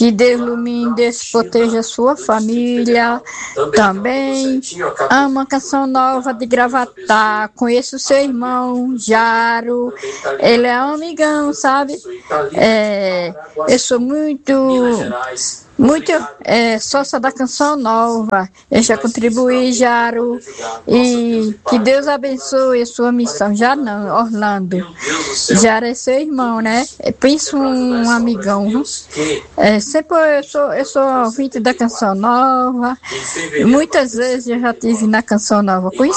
Que Deus ilumine, Deus proteja a sua família também. Amo a Canção Nova de Gravatá. Conheço o seu irmão, Jaro. Ele é um amigão, sabe? Eu sou muito sócia da Canção Nova. Eu já contribuí, Jaro. E que Deus abençoe a sua missão. Já não, Orlando. Jaro é seu irmão, né? Penso um amigão. Sempre eu sou ouvinte da Canção Nova. Muitas vezes eu já estive na Canção Nova.